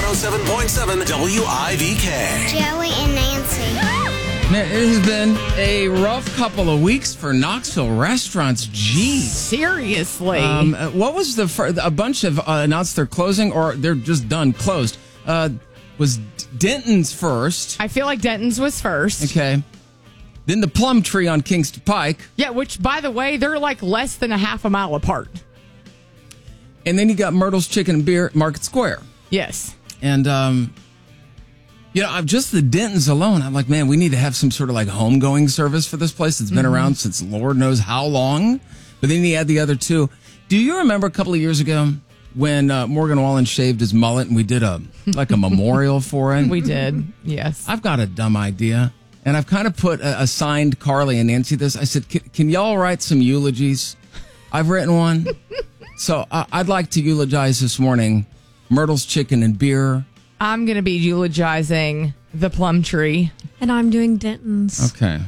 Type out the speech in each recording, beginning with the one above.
107.7 WIVK. Joey and Nancy. Man, it has been a rough couple of weeks for Knoxville restaurants. Jeez. Seriously. What was a bunch of announced they're closing or they're just done closed? Was Denton's first. I feel like Denton's was first. Okay. Then the Plum Tree on Kingston Pike. Yeah, which, by the way, they're like less than a half a mile apart. And then you got Myrtle's Chicken and Beer at Market Square. Yes. And, I'm just the Dentons alone. I'm like, man, we need to have some sort of like homegoing service for this place that's been around since Lord knows how long. But then you add the other two. Do you remember a couple of years ago when Morgan Wallen shaved his mullet and we did a memorial for it? We did, yes. I've got a dumb idea. And I've kind of put assigned Carly and Nancy this. I said, can y'all write some eulogies? I've written one. So I'd like to eulogize this morning Myrtle's Chicken and Beer. I'm going to be eulogizing the Plum Tree. And I'm doing Denton's. Okay.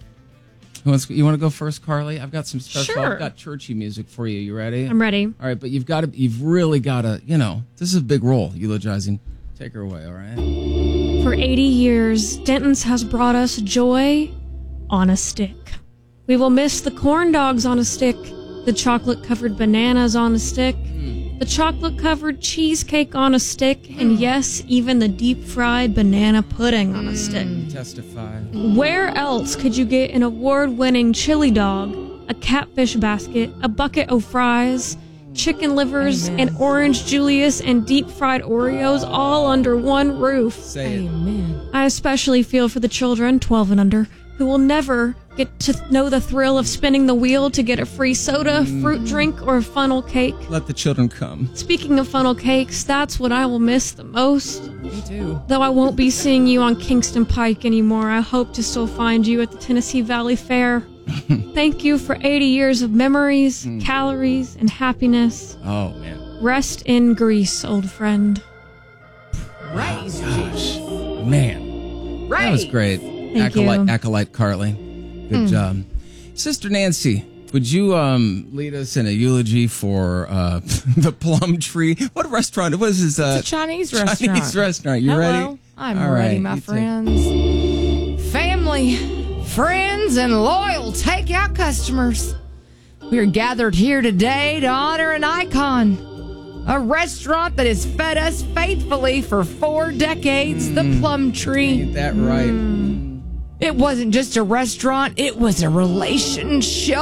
You want to go first, Carly? I've got some special. Sure. I've got churchy music for you. You ready? I'm ready. All right, but you've really got to, this is a big role, eulogizing. Take her away, all right? For 80 years, Denton's has brought us joy on a stick. We will miss the corn dogs on a stick, the chocolate-covered bananas on a stick, the chocolate-covered cheesecake on a stick, and yes, even the deep-fried banana pudding on a stick. Testify. Where else could you get an award-winning chili dog, a catfish basket, a bucket of fries, chicken livers, and orange Julius, and deep-fried Oreos all under one roof? Say it. Amen. I especially feel for the children, 12 and under, who will never get to know the thrill of spinning the wheel to get a free soda, fruit drink, or a funnel cake. Let the children come. Speaking of funnel cakes, that's what I will miss the most. Me too. Though I won't be seeing you on Kingston Pike anymore, I hope to still find you at the Tennessee Valley Fair. Thank you for 80 years of memories, calories, and happiness. Oh, man. Rest in Greece, old friend. Praise Gosh. Man. Right. That was great. Thank you. Acolyte Carly. Good job. Sister Nancy, would you lead us in a eulogy for the Plum Tree? What restaurant? What is this? It's a Chinese restaurant. Chinese restaurant. You Hello. ready? I'm All ready, right, my you take- friends. Family, friends, and loyal takeout customers. We are gathered here today to honor an icon. A restaurant that has fed us faithfully for 4 decades, the Plum Tree. Ain't that right? It wasn't just a restaurant, it was a relationship.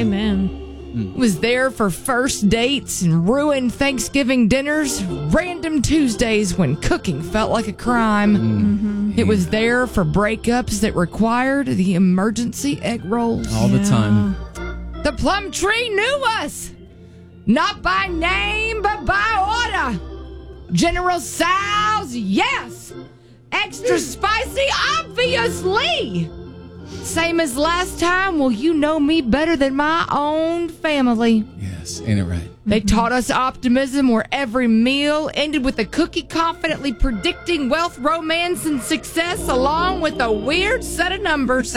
Amen. It was there for first dates and ruined Thanksgiving dinners, random Tuesdays when cooking felt like a crime. It was there for breakups that required the emergency egg rolls. All the time. The Plum Tree knew us, not by name, but by order. General Tso's, yes. Extra spicy, obviously. Same as last time, well, you know me better than my own family. Yes, ain't it right? They taught us optimism where every meal ended with a cookie confidently predicting wealth, romance, and success along with a weird set of numbers.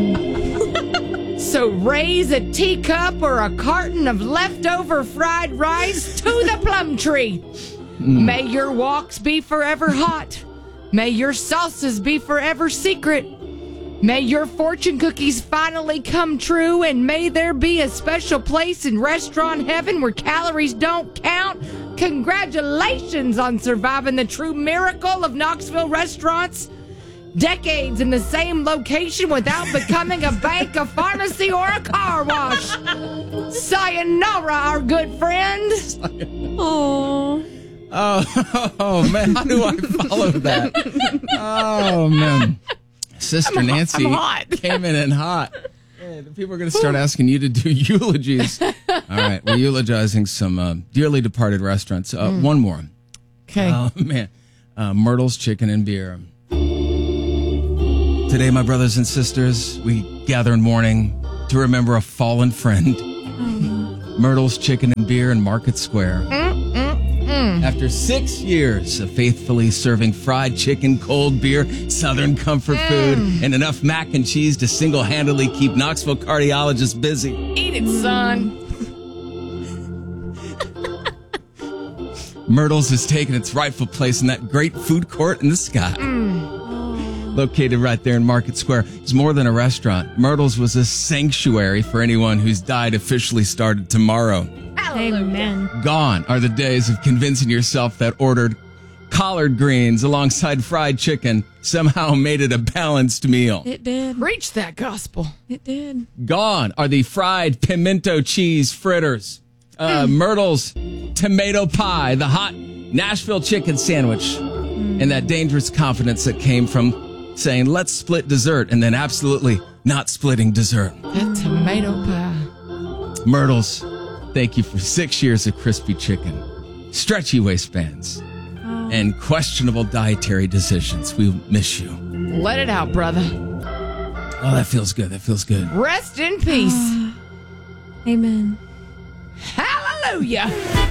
So raise a teacup or a carton of leftover fried rice to the Plum Tree. May your walks be forever hot. May your salsas be forever secret. May your fortune cookies finally come true, and may there be a special place in restaurant heaven where calories don't count. Congratulations on surviving the true miracle of Knoxville restaurants. Decades in the same location without becoming a bank, a pharmacy, or a car wash. Sayonara, our good friend. Oh. Oh, man, how do I follow that? Oh, man. Sister Nancy I'm hot. came in hot. Yeah, the people are going to start asking you to do eulogies. All right, we're eulogizing some dearly departed restaurants. One more. Okay. Oh, man. Myrtle's Chicken and Beer. Today, my brothers and sisters, we gather in mourning to remember a fallen friend. Myrtle's Chicken and Beer in Market Square. After 6 years of faithfully serving fried chicken, cold beer, Southern comfort food, and enough mac and cheese to single-handedly keep Knoxville cardiologists busy. Eat it, son. Myrtle's has taken its rightful place in that great food court in the sky. Located right there in Market Square. It's more than a restaurant. Myrtle's was a sanctuary for anyone whose diet officially started tomorrow. Amen. Gone are the days of convincing yourself that ordered collard greens alongside fried chicken somehow made it a balanced meal. It did. Preach that gospel. It did. Gone are the fried pimento cheese fritters. Myrtle's tomato pie, the hot Nashville chicken sandwich, and that dangerous confidence that came from saying, let's split dessert, and then absolutely not splitting dessert. That tomato pie. Myrtle's, thank you for 6 years of crispy chicken, stretchy waistbands, and questionable dietary decisions. We miss you. Let it out, brother. Oh, that feels good. That feels good. Rest in peace. Amen. Hallelujah.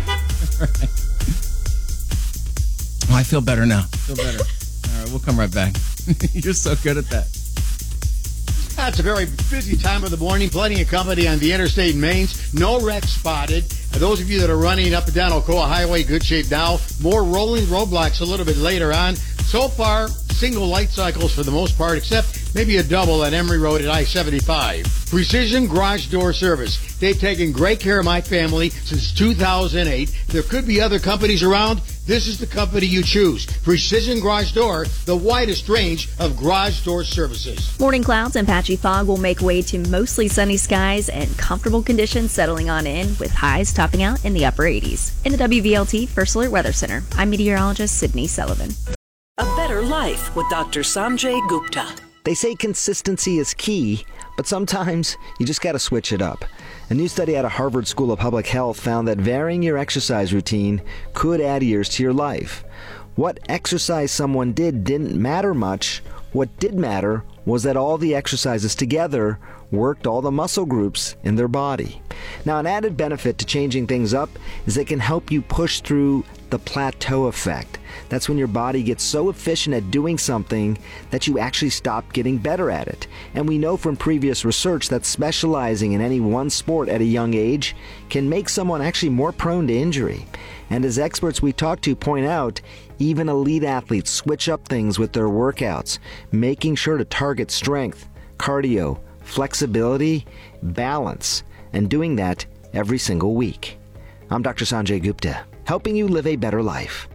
Oh, I feel better now. Feel better. All right, we'll come right back. You're so good at that. It's a very busy time of the morning. Plenty of company on the interstate mains. No wrecks spotted. Those of you that are running up and down Ocoa Highway, good shape now. More rolling roadblocks a little bit later on. So far, single light cycles for the most part, except maybe a double at Emory Road at I-75. Precision Garage Door Service. They've taken great care of my family since 2008. There could be other companies around. This is the company you choose. Precision Garage Door, the widest range of garage door services. Morning clouds and patchy fog will make way to mostly sunny skies and comfortable conditions settling on in, with highs topping out in the upper 80s. In the WVLT First Alert Weather Center, I'm meteorologist Sydney Sullivan. A Better Life with Dr. Sanjay Gupta. They say consistency is key, but sometimes you just got to switch it up. A new study out of Harvard School of Public Health found that varying your exercise routine could add years to your life. What exercise someone did didn't matter much. What did matter was that all the exercises together worked all the muscle groups in their body. Now, an added benefit to changing things up is it can help you push through the plateau effect. That's when your body gets so efficient at doing something that you actually stop getting better at it. And we know from previous research that specializing in any one sport at a young age can make someone actually more prone to injury. And as experts we talk to point out, even elite athletes switch up things with their workouts, making sure to target strength, cardio, flexibility, balance, and doing that every single week. I'm Dr. Sanjay Gupta, helping you live a better life.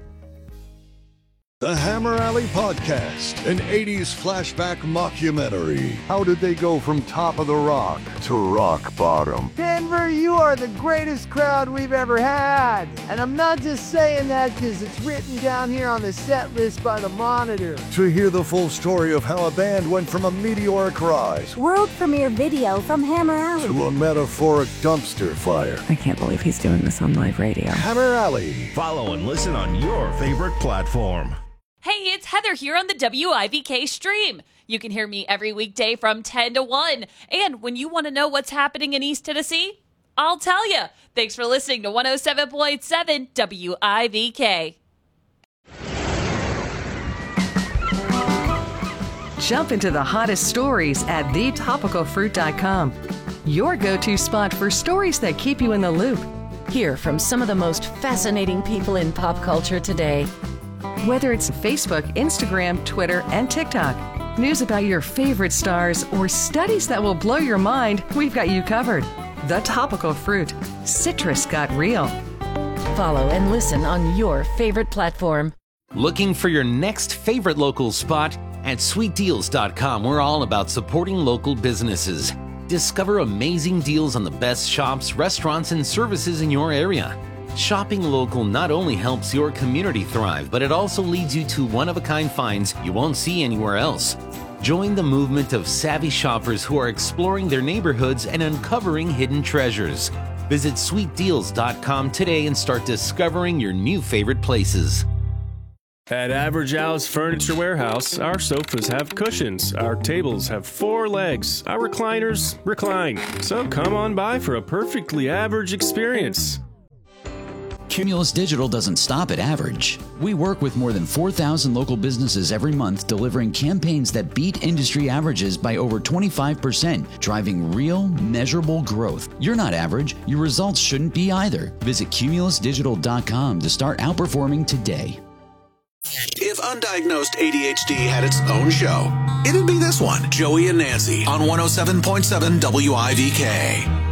The Hammer Alley Podcast, an 80s flashback mockumentary. How did they go from top of the rock to rock bottom? Denver, you are the greatest crowd we've ever had. And I'm not just saying that because it's written down here on the set list by the Monitor. To hear the full story of how a band went from a meteoric rise, world premiere video from Hammer Alley, to a metaphoric dumpster fire. I can't believe he's doing this on live radio. Hammer Alley. Follow and listen on your favorite platform. Hey, it's Heather here on the WIVK stream. You can hear me every weekday from 10 to 1. And when you want to know what's happening in East Tennessee, I'll tell you. Thanks for listening to 107.7 WIVK. Jump into the hottest stories at thetopicalfruit.com. Your go-to spot for stories that keep you in the loop. Hear from some of the most fascinating people in pop culture today. Whether it's Facebook, Instagram, Twitter, and TikTok, news about your favorite stars, or studies that will blow your mind, we've got you covered. The Topical Fruit. Citrus got real. Follow and listen on your favorite platform. Looking for your next favorite local spot? At sweetdeals.com, we're all about supporting local businesses. Discover amazing deals on the best shops, restaurants, and services in your area. Shopping local not only helps your community thrive, but it also leads you to one-of-a-kind finds you won't see anywhere else. Join the movement of savvy shoppers who are exploring their neighborhoods and uncovering hidden treasures. Visit sweetdeals.com today and start discovering your new favorite places. At Average Al's Furniture Warehouse, our sofas have cushions, our tables have 4 legs, our recliners recline. So come on by for a perfectly average experience. Cumulus Digital doesn't stop at average. We work with more than 4,000 local businesses every month, delivering campaigns that beat industry averages by over 25%, driving real, measurable growth. You're not average. Your results shouldn't be either. Visit cumulusdigital.com to start outperforming today. If undiagnosed ADHD had its own show, it'd be this one, Joey and Nancy on 107.7 WIVK.